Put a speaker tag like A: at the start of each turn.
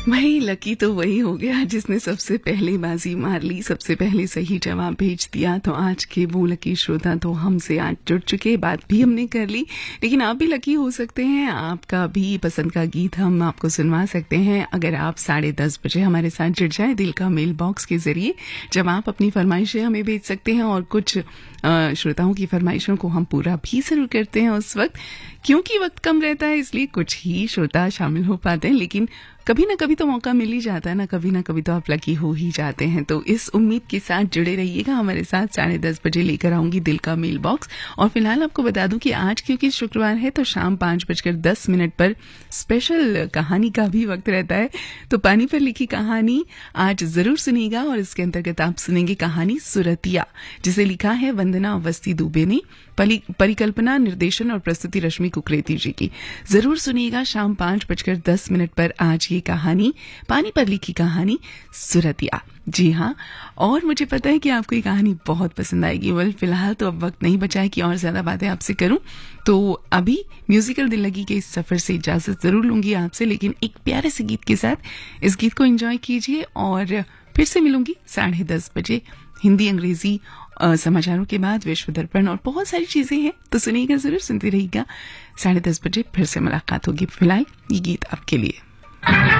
A: भाई लकी तो वही हो गया जिसने सबसे पहले बाजी मार ली, सबसे पहले सही जवाब भेज दिया। तो आज के वो लकी श्रोता तो हमसे आज जुड़ चुके, बात भी हमने कर ली। लेकिन आप भी लकी हो सकते हैं, आपका भी पसंद का गीत हम आपको सुनवा सकते हैं अगर आप 10:30 बजे हमारे साथ जुड़ जाए दिल का मेल बॉक्स के जरिए, जब आप अपनी फरमाइशें हमें भेज सकते हैं। और कुछ श्रोताओं की फरमाइशों को हम पूरा भी जरूर करते हैं उस वक्त, क्योंकि वक्त कम रहता है इसलिए कुछ ही श्रोता शामिल हो पाते हैं। लेकिन कभी ना कभी तो मौका मिल ही जाता है ना कभी तो आप लकी हो ही जाते हैं। तो इस उम्मीद के साथ जुड़े रहिएगा हमारे साथ। 10:30 बजे लेकर आऊंगी दिल का मेल बॉक्स। और फिलहाल आपको बता दूं कि आज क्योंकि शुक्रवार है तो शाम 5:10 पर स्पेशल कहानी का भी वक्त रहता है। तो पानी पर लिखी कहानी आज जरूर सुनिएगा और इसके अंतर्गत आप सुनेंगे कहानी सुरतिया, जिसे लिखा है वंदना अवस्थी दुबे ने। परिकल्पना, निर्देशन और प्रस्तुति रश्मि कुकरेती जी की। जरूर सुनिएगा शाम 5:10 पर आज ये कहानी, पानी पर लिखी कहानी सुरतिया। जी हाँ, और मुझे पता है कि आपको ये कहानी बहुत पसंद आएगी। वेल फिलहाल तो अब वक्त नहीं बचा है कि और ज्यादा बातें आपसे करूं, तो अभी म्यूजिकल दिल लगी के इस सफर से इजाजत जरूर लूंगी आपसे, लेकिन एक प्यारे से गीत के साथ इस गीत को एंजॉय कीजिए। और फिर से मिलूंगी 10:30 बजे हिंदी अंग्रेजी समाचारों के बाद विश्व दर्पण और बहुत सारी चीजें हैं, तो सुनिएगा जरूर, सुनते रहिएगा। 10:30 बजे फिर से मुलाकात होगी। फिलहाल ये गीत आपके लिए।